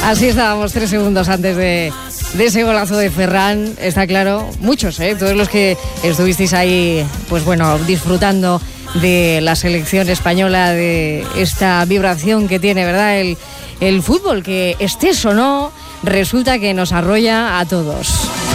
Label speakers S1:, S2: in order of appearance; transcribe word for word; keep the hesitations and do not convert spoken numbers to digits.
S1: Así estábamos tres segundos antes de, de ese golazo de Ferran. Está claro, muchos, ¿eh? Todos los que estuvisteis ahí, pues bueno, disfrutando de la selección española, de esta vibración que tiene, ¿verdad? El, el fútbol, que estés o no, resulta que nos arrolla a todos.